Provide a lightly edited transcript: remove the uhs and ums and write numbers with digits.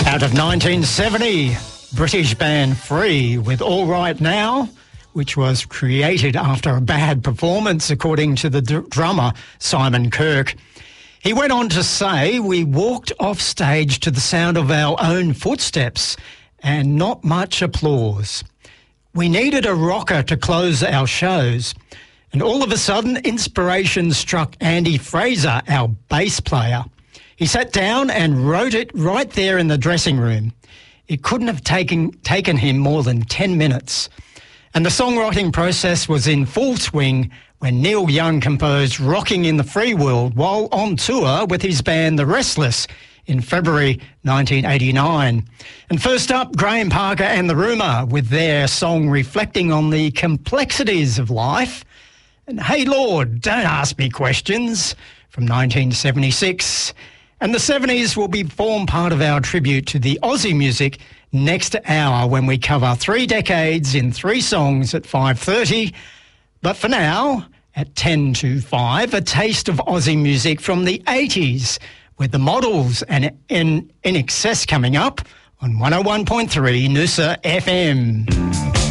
Out of 1970, British band Free with All Right Now, which was created after a bad performance, according to the drummer Simon Kirke. He went on to say, "We walked off stage to the sound of our own footsteps and not much applause. We needed a rocker to close our shows. And all of a sudden, inspiration struck Andy Fraser, our bass player. He sat down and wrote it right there in the dressing room. It couldn't have taken him more than 10 minutes. And the songwriting process was in full swing when Neil Young composed Rocking in the Free World while on tour with his band The Restless in February 1989. And first up, Graham Parker and The Rumour with their song reflecting on the complexities of life. And Hey Lord, Don't Ask Me Questions from 1976. And the 70s will form part of our tribute to the Aussie music next hour when we cover 3 decades in 3 songs at 5:30. But for now, at 10 to 5, a taste of Aussie music from the 80s with the Models and In Excess coming up on 101.3 Noosa FM.